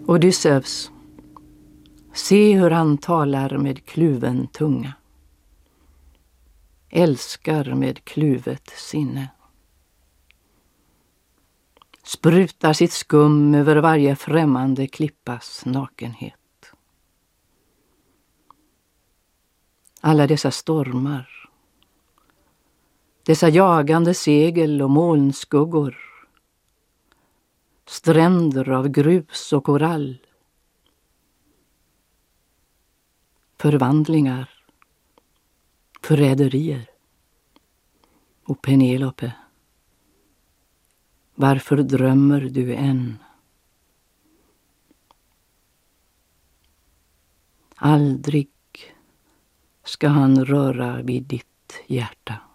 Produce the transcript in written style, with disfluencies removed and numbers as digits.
Odysseus, se hur han talar med kluven tunga. Älskar med kluvet sinne. Sprutar sitt skum över varje främmande klippas nakenhet. Alla dessa stormar, dessa jagande segel och molnskuggor, stränder av grus och korall, förvandlingar, förräderier. Och Penelope, varför drömmer du än? Aldrig ska han röra vid ditt hjärta.